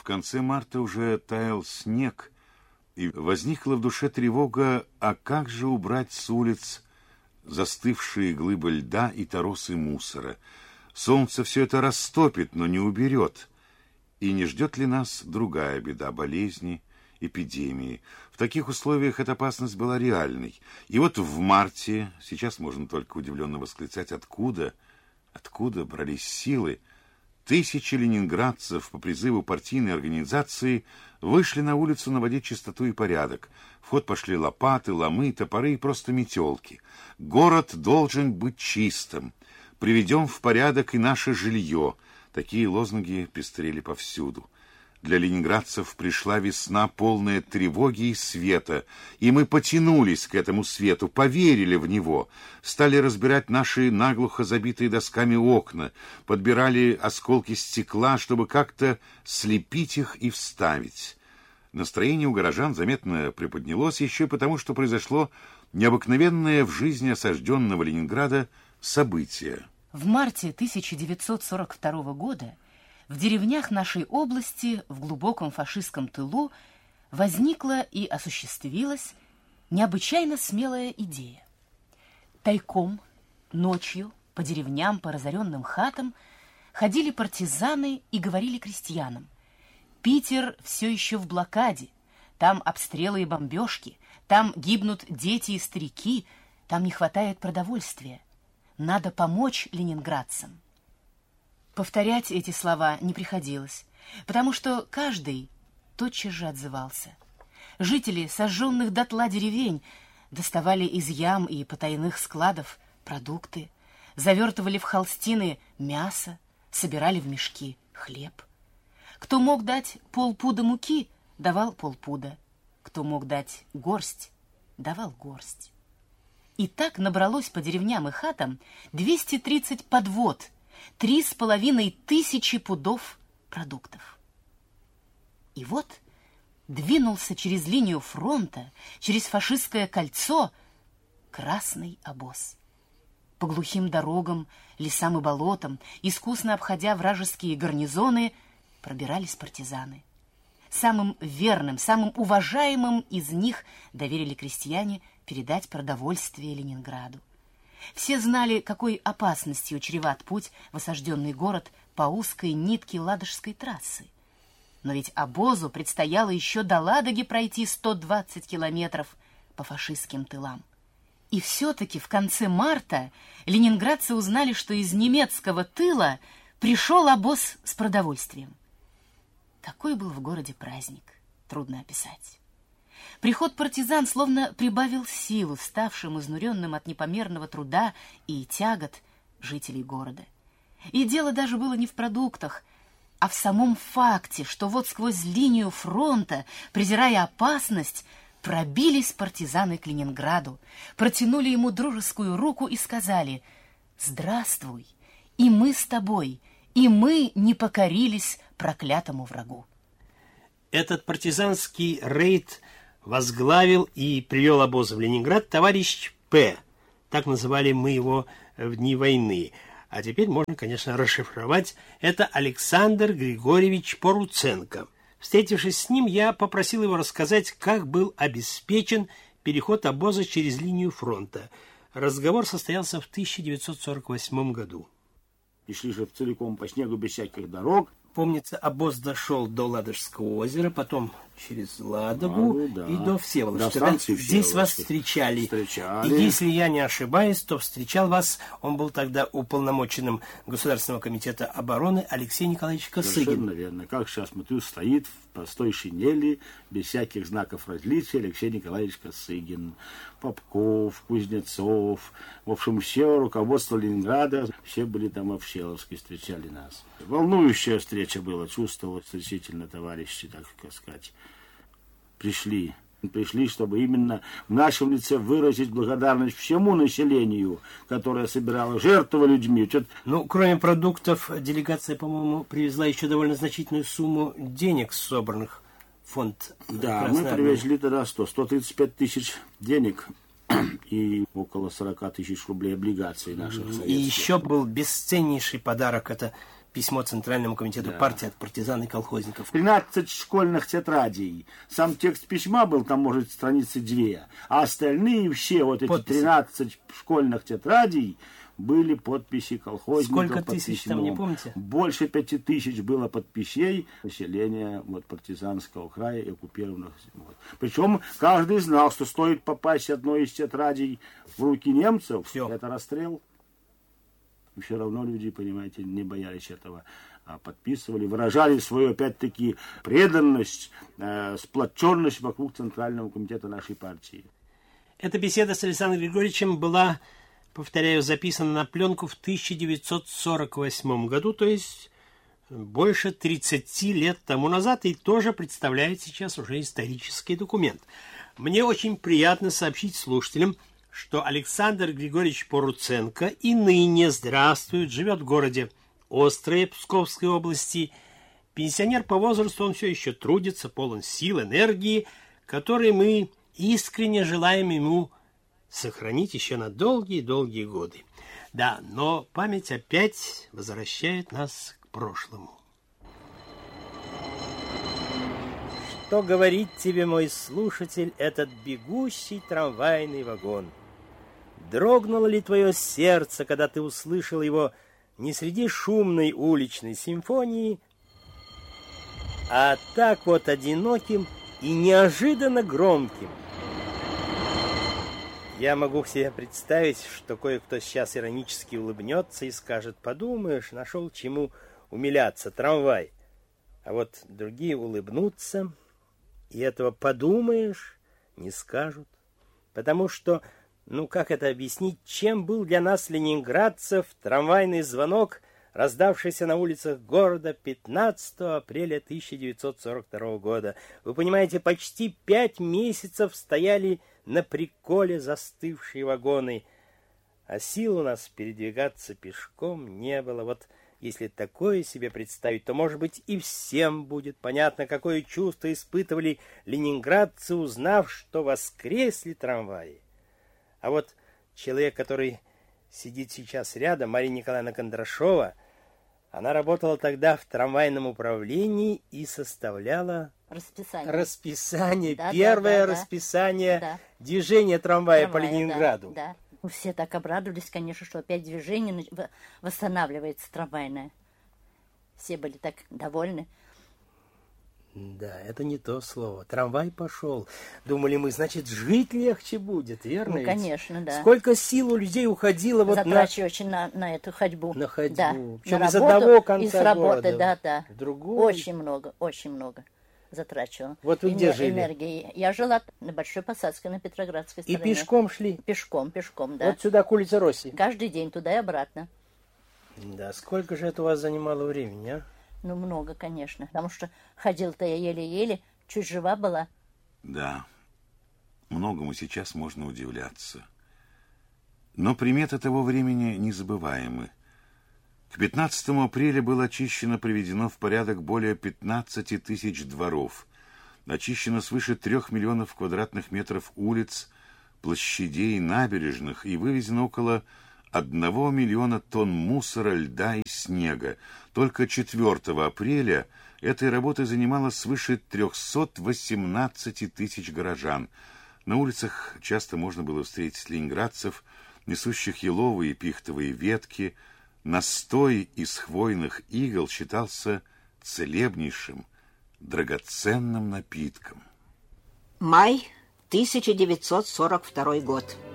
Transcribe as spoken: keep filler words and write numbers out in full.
конце марта уже таял снег, и возникла в душе тревога, а как же убрать с улиц застывшие глыбы льда и торосы мусора. Солнце все это растопит, но не уберет. И не ждет ли нас другая беда, болезни, эпидемии? В таких условиях эта опасность была реальной. И вот в марте, сейчас можно только удивленно восклицать, откуда, откуда брались силы, тысячи ленинградцев по призыву партийной организации вышли на улицу наводить чистоту и порядок. В ход пошли лопаты, ломы, топоры и просто метелки. Город должен быть чистым. Приведем в порядок и наше жилье. Такие лозунги пестрели повсюду. Для ленинградцев пришла весна, полная тревоги и света, и мы потянулись к этому свету, поверили в него, стали разбирать наши наглухо забитые досками окна, подбирали осколки стекла, чтобы как-то слепить их и вставить. Настроение у горожан заметно приподнялось еще потому, что произошло необыкновенное в жизни осажденного Ленинграда событие. В марте тысяча девятьсот сорок второго года в деревнях нашей области в глубоком фашистском тылу возникла и осуществилась необычайно смелая идея. Тайком, ночью, по деревням, по разоренным хатам ходили партизаны и говорили крестьянам: Питер все еще в блокаде, там обстрелы и бомбежки, там гибнут дети и старики, там не хватает продовольствия. Надо помочь ленинградцам. Повторять эти слова не приходилось, потому что каждый тотчас же отзывался. Жители сожженных дотла деревень доставали из ям и потайных складов продукты, завертывали в холстины мясо, собирали в мешки хлеб. Кто мог дать полпуда муки, давал полпуда. Кто мог дать горсть, давал горсть. И так набралось по деревням и хатам двести тридцать подвод, три с половиной тысячи пудов продуктов. И вот двинулся через линию фронта, через фашистское кольцо, красный обоз. По глухим дорогам, лесам и болотам, искусно обходя вражеские гарнизоны, пробирались партизаны. Самым верным, самым уважаемым из них доверили крестьяне передать продовольствие Ленинграду. Все знали, какой опасностью чреват путь в осажденный город по узкой нитке Ладожской трассы. Но ведь обозу предстояло еще до Ладоги пройти сто двадцать километров по фашистским тылам. И все-таки в конце марта ленинградцы узнали, что из немецкого тыла пришел обоз с продовольствием. Какой был в городе праздник, трудно описать. Приход партизан словно прибавил силу ставшим изнуренным от непомерного труда и тягот жителей города. И дело даже было не в продуктах, а в самом факте, что вот сквозь линию фронта, презирая опасность, пробились партизаны к Ленинграду, протянули ему дружескую руку и сказали: «Здравствуй, и мы с тобой, и мы не покорились проклятому врагу». Этот партизанский рейд возглавил и привел обоз в Ленинград товарищ П. Так называли мы его в дни войны. А теперь можно, конечно, расшифровать. Это Александр Григорьевич Поруценко. Встретившись с ним, я попросил его рассказать, как был обеспечен переход обоза через линию фронта. Разговор состоялся в тысяча девятьсот сорок восьмом году. И шли же целиком по снегу без всяких дорог. Помнится, обоз дошел до Ладожского озера, потом через Ладогу, Ладу, да. и до Всеволожска. До Здесь вас встречали. встречали. И если я не ошибаюсь, то встречал вас, он был тогда уполномоченным Государственного комитета обороны, Алексей Николаевич Косыгин. Совершенно верно. Как сейчас смотрю, стоит в простой шинели, без всяких знаков различия, Алексей Николаевич Косыгин. Попков, Кузнецов, в общем, все руководство Ленинграда, все были там в Всеволожске, встречали нас. Волнующая встреча была, чувствовалось действительно, товарищи, так сказать, пришли. Пришли, чтобы именно в нашем лице выразить благодарность всему населению, которое собирало жертвы людьми. Ну, кроме продуктов, делегация, по-моему, привезла еще довольно значительную сумму денег, собранных в фонд. Да, Красной мы Армии. привезли тогда сто, сто тридцать пять тысяч денег и около сорок тысяч рублей облигаций наших советских. И еще был бесценнейший подарок. Это письмо Центральному комитету Да. партии от партизан и колхозников. тринадцать школьных тетрадей. Сам текст письма был, там, может, страницы две. А остальные все вот эти Подписи. тринадцать школьных тетрадей были подписи колхозников. Сколько под тысяч там, письмом. не помните? Больше пяти тысяч было подписей населения вот, партизанского края и оккупированных. Вот. Причем каждый знал, что стоит попасть одной из тетрадей в руки немцев, Всё. это расстрел. И все равно люди, понимаете, не боялись этого, а подписывали, выражали свою, опять-таки, преданность, э, сплоченность вокруг Центрального комитета нашей партии. Эта беседа с Александром Григорьевичем была, повторяю, записана на пленку в тысяча девятьсот сорок восьмом году, то есть больше тридцати лет тому назад, и тоже представляет сейчас уже исторический документ. Мне очень приятно сообщить слушателям, что Александр Григорьевич Поруценко и ныне здравствует, живет в городе Острое Псковской области. Пенсионер по возрасту, он все еще трудится, полон сил, энергии, которые мы искренне желаем ему сохранить еще на долгие-долгие годы. Да, но память опять возвращает нас к прошлому. Что говорит тебе, мой слушатель, этот бегущий трамвайный вагон? Дрогнуло ли твое сердце, когда ты услышал его не среди шумной уличной симфонии, а так вот одиноким и неожиданно громким? Я могу себе представить, что кое-кто сейчас иронически улыбнется и скажет: подумаешь, нашел чему умиляться, трамвай. А вот другие улыбнутся, и этого подумаешь не скажут, потому что, ну как это объяснить, чем был для нас, ленинградцев, трамвайный звонок, раздавшийся на улицах города пятнадцатого апреля тысяча девятьсот сорок второго года. Вы понимаете, почти пять месяцев стояли на приколе застывшие вагоны, а сил у нас передвигаться пешком не было. Вот если такое себе представить, то, может быть, и всем будет понятно, какое чувство испытывали ленинградцы, узнав, что воскресли трамваи. А вот человек, который сидит сейчас рядом, Мария Николаевна Кондрашова, она работала тогда в трамвайном управлении и составляла Расписание. расписание, Да, первое да, да, расписание да. движения трамвая, Трамвая, по Ленинграду. Да, да. Ну, все так обрадовались, конечно, что опять движение нач- в- восстанавливается трамвайное. Все были так довольны. Да, это не то слово. Трамвай пошел. Думали мы, значит, жить легче будет, верно? Ну, ведь? конечно, да. Сколько сил у людей уходило вот на... Затрачиваю очень на, на эту ходьбу. На ходьбу. Да. Причем На из работу одного конца и с работы, города да, да. в другой. Очень много, очень много затрачивала. Вот вы где жили? Энергии. Я жила на Большой Посадской, на Петроградской И стороне. пешком шли? Пешком, пешком, да. Вот сюда, к улице Росси? Каждый день туда и обратно. Да, сколько же это у вас занимало времени, а? Ну, много, конечно. Потому что ходила-то я еле-еле, чуть жива была. Да, многому сейчас можно удивляться. Но приметы того времени незабываемы. К пятнадцатому апреля было очищено, приведено в порядок более пятнадцати тысяч дворов, очищено свыше трех миллионов квадратных метров улиц, площадей, набережных и вывезено около одного миллиона тонн мусора, льда и снега. Только четвёртого апреля этой работой занималось свыше трехсот восемнадцати тысяч горожан. На улицах часто можно было встретить ленинградцев, несущих еловые и пихтовые ветки. Настой из хвойных игл считался целебнейшим, драгоценным напитком. Май тысяча девятьсот сорок второй год.